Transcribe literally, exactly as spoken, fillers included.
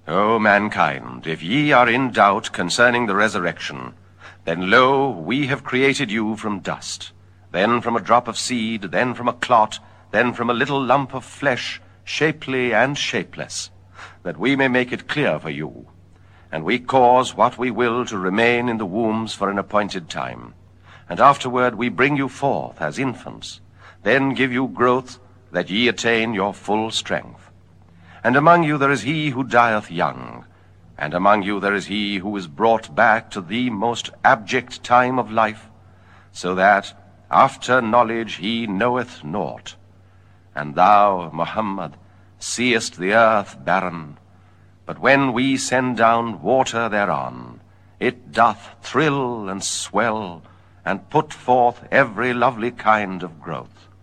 O mankind, if ye are in doubt concerning the resurrection, then lo, we have created you from dust, then from a drop of seed, then from a clot, then from a little lump of flesh, shapely and shapeless, that we may make it clear for you. And we cause what we will to remain in the wombs for an appointed time. And afterward we bring you forth as infants, then give you growth, that ye attain your full strength. And among you there is he who dieth young, and among you there is he who is brought back to the most abject time of life, so that after knowledge he knoweth naught. And thou, Muhammad, seest the earth barren, but when we send down water thereon, it doth thrill and swell, and put forth every lovely kind of growth.